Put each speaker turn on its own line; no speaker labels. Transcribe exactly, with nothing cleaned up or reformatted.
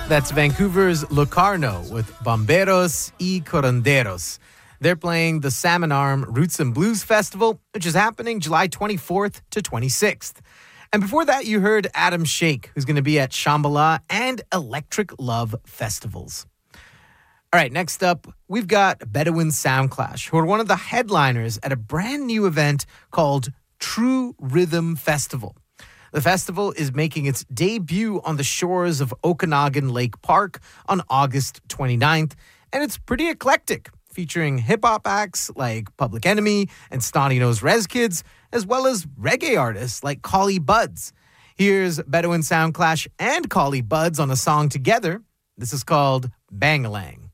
That's Vancouver's Locarno with Bomberos y Curanderos. They're playing the Salmon Arm Roots and Blues Festival, which is happening July twenty-fourth to twenty-sixth. And before that, you heard Adam Shake, who's going to be at Shambhala and Electric Love Festivals. All right, next up, we've got Bedouin Soundclash, who are one of the headliners at a brand new event called True Rhythm Festival. The festival is making its debut on the shores of Okanagan Lake Park on August twenty-ninth, and it's pretty eclectic, featuring hip-hop acts like Public Enemy and Snotty Nose Rez Kids, as well as reggae artists like Collie Buddz. Here's Bedouin Soundclash and Collie Buddz on a song together. This is called Bangalang.